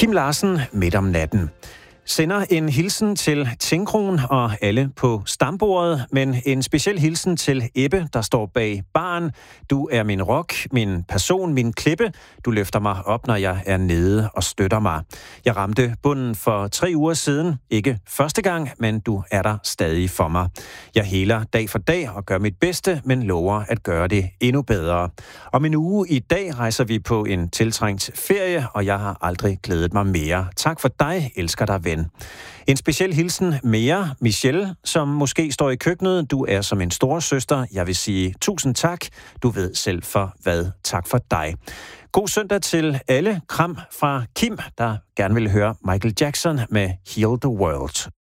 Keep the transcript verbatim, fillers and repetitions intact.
Kim Larsen midt om natten sender en hilsen til Tinkroen og alle på stambordet, men en speciel hilsen til Ebbe, der står bag baren. Du er min rock, min person, min klippe. Du løfter mig op, når jeg er nede og støtter mig. Jeg ramte bunden for tre uger siden. Ikke første gang, men du er der stadig for mig. Jeg heler dag for dag og gør mit bedste, men lover at gøre det endnu bedre. Om en uge i dag rejser vi på en tiltrængt ferie, og jeg har aldrig glædet mig mere. Tak for dig, elsker dig ven. En speciel hilsen mere, Michelle, som måske står i køkkenet. Du er som en storesøster. Jeg vil sige tusind tak. Du ved selv for hvad. Tak for dig. God søndag til alle. Kram fra Kim, der gerne vil høre Michael Jackson med Heal the World.